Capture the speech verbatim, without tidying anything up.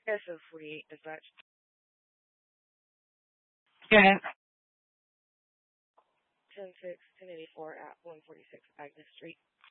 S O forty-eight dispatch. Yeah. ten six, ten eighty-four at one forty-six Agnes Street.